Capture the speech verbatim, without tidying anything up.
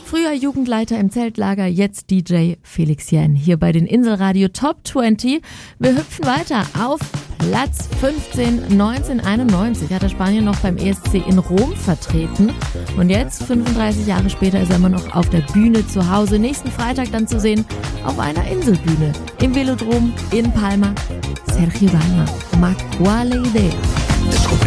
Früher Jugendleiter im Zeltlager, jetzt D J Felix Jähn hier bei den Inselradio Top zwanzig. Wir hüpfen weiter auf Platz fünfzehn. neunzehnhunderteinundneunzig hat der Spanier noch beim E S C in Rom vertreten. Und jetzt, fünfunddreißig Jahre später, ist er immer noch auf der Bühne zu Hause. Nächsten Freitag dann zu sehen auf einer Inselbühne im Velodrom in Palma. Sergio Dalma, Ma quale idea.